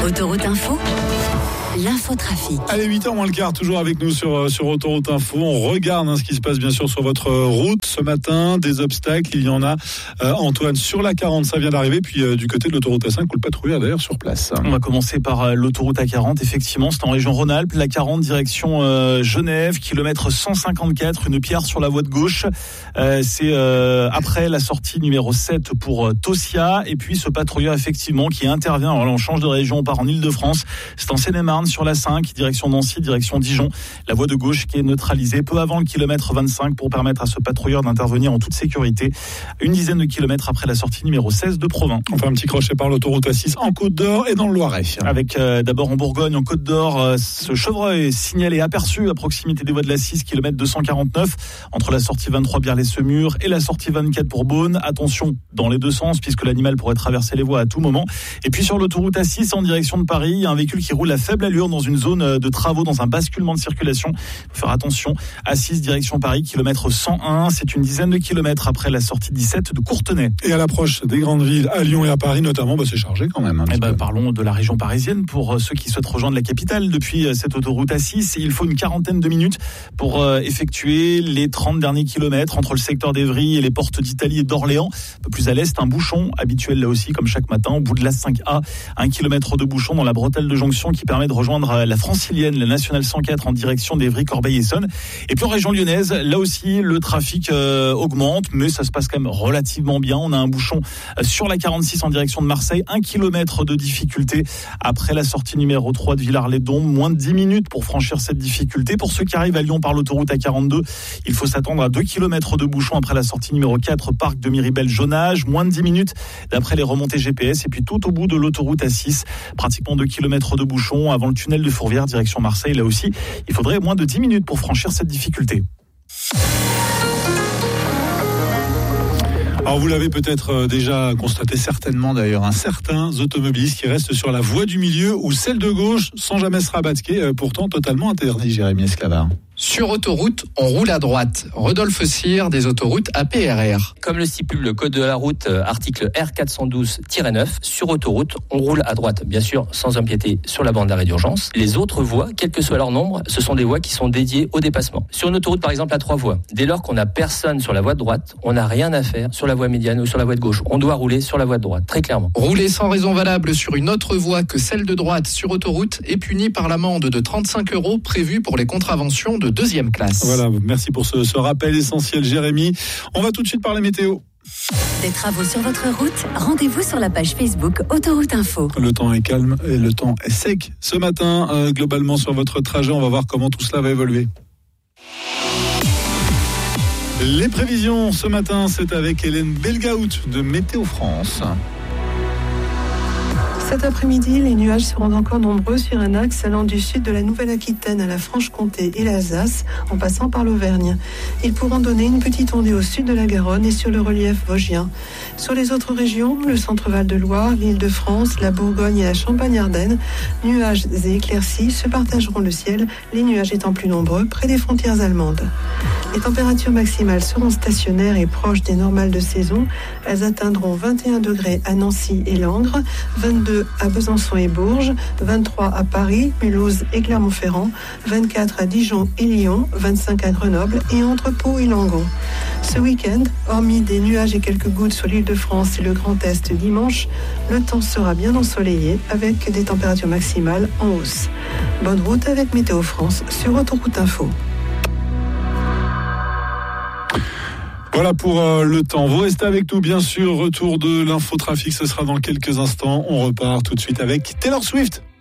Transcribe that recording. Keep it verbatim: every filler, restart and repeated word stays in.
Autoroute Info, l'infotrafic. Allez, huit heures moins le quart, toujours avec nous sur, sur Autoroute Info. On regarde hein, ce qui se passe bien sûr sur votre route ce matin. Des obstacles, il y en a. Euh, Antoine, sur la quarante, ça vient d'arriver. Puis euh, du côté de l'autoroute A cinq, où le patrouilleur d'ailleurs sur place. On va commencer par euh, l'autoroute A quarante. Effectivement, c'est en région Rhône-Alpes. La quarante, direction euh, Genève, kilomètre cent cinquante-quatre. Une pierre sur la voie de gauche. Euh, c'est euh, après la sortie numéro sept pour euh, Tossia. Et puis ce patrouilleur, effectivement, qui intervient. Alors là, on change de région, on part en Île-de-France. C'est en Seine-et-Marne, sur la cinq, direction Nancy, direction Dijon. La voie de gauche qui est neutralisée peu avant le kilomètre vingt-cinq pour permettre à ce patrouilleur d'intervenir en toute sécurité. Une dizaine de kilomètres après la sortie numéro seize de Provins. On fait un petit crochet par l'autoroute A six en Côte d'Or et dans le Loiret. Avec euh, d'abord en Bourgogne, en Côte d'Or, euh, ce chevreuil signalé aperçu à proximité des voies de la six, kilomètre deux cent quarante-neuf, entre la sortie vingt-trois Biarlay-Semur et la sortie vingt-quatre pour Beaune. Attention dans les deux sens puisque l'animal pourrait traverser les voies à tout moment. Et puis sur l'autoroute A six en direction de Paris, il y a un véhicule qui roule à faible allure dans une zone de travaux, dans un basculement de circulation. Il faut faire attention. A six direction Paris, kilomètre cent un. C'est une dizaine de kilomètres après la sortie dix-sept de Courtenay. Et à l'approche des grandes villes, à Lyon et à Paris notamment, bah c'est chargé quand même. Eh ben, parlons de la région parisienne pour ceux qui souhaitent rejoindre la capitale depuis cette autoroute A six. Il faut une quarantaine de minutes pour euh, effectuer les trente derniers kilomètres entre le secteur d'Évry et les portes d'Italie et d'Orléans. Un peu plus à l'est, un bouchon habituel là aussi, comme chaque matin, au bout de l'A cinq A. Un kilomètre de bouchon dans la bretelle de jonction qui permet de rejoindre la francilienne, la nationale cent quatre en direction d'Évry, Corbeil-Essonnes. Et puis en région lyonnaise, là aussi, le trafic euh, augmente, mais ça se passe quand même relativement bien. On a un bouchon sur la quarante-six en direction de Marseille, un kilomètre de difficulté après la sortie numéro trois de Villars-les-Dombes, moins de dix minutes pour franchir cette difficulté. Pour ceux qui arrivent à Lyon par l'autoroute A quarante-deux, il faut s'attendre à deux kilomètres de bouchon après la sortie numéro quatre, parc de Miribel-Jonage, moins de dix minutes d'après les remontées G P S. Et puis tout au bout de l'autoroute A six, pratiquement deux kilomètres de bouchon avant le tunnel de Fourvière, direction Marseille. Là aussi, il faudrait moins de dix minutes pour franchir cette difficulté. Alors vous l'avez peut-être déjà constaté, certainement d'ailleurs, un certains automobilistes qui restent sur la voie du milieu ou celle de gauche sans jamais se rabattre, pourtant totalement interdit, Jérémy Esclavard. Sur autoroute, on roule à droite. Rodolphe Cyr, des autoroutes A P R R. Comme le stipule le code de la route, euh, article R quatre cent douze tiret neuf, sur autoroute, on roule à droite, bien sûr, sans empiéter sur la bande d'arrêt d'urgence. Les autres voies, quel que soit leur nombre, ce sont des voies qui sont dédiées au dépassement. Sur une autoroute, par exemple, à trois voies, dès lors qu'on n'a personne sur la voie de droite, on n'a rien à faire sur la voie médiane ou sur la voie de gauche. On doit rouler sur la voie de droite, très clairement. Rouler sans raison valable sur une autre voie que celle de droite sur autoroute est puni par l'amende de trente-cinq euros prévue pour les contraventions de deuxième classe. Voilà, merci pour ce, ce rappel essentiel, Jérémy. On va tout de suite parler météo. Des travaux sur votre route, rendez-vous sur la page Facebook Autoroute Info. Le temps est calme et le temps est sec. Ce matin, euh, globalement sur votre trajet, on va voir comment tout cela va évoluer. Les prévisions ce matin, c'est avec Hélène Belgaout de Météo France. Cet après-midi, les nuages seront encore nombreux sur un axe allant du sud de la Nouvelle-Aquitaine à la Franche-Comté et l'Alsace, en passant par l'Auvergne. Ils pourront donner une petite ondée au sud de la Garonne et sur le relief vosgien. Sur les autres régions, le centre-Val de Loire, l'Île-de-France, la Bourgogne et la Champagne-Ardenne, nuages et éclaircies se partageront le ciel, les nuages étant plus nombreux près des frontières allemandes. Les températures maximales seront stationnaires et proches des normales de saison. Elles atteindront vingt et un degrés à Nancy et Langres, vingt-deux à Besançon et Bourges, vingt-trois à Paris, Mulhouse et Clermont-Ferrand, vingt-quatre à Dijon et Lyon, vingt-cinq à Grenoble et entre Pau et Langon. Ce week-end, hormis des nuages et quelques gouttes sur l'Île-de-France et le Grand Est dimanche, le temps sera bien ensoleillé avec des températures maximales en hausse. Bonne route avec Météo France sur Autoroute Info. Voilà pour euh, le temps. Vous restez avec nous, bien sûr. Retour de l'infotrafic, ce sera dans quelques instants. On repart tout de suite avec Taylor Swift.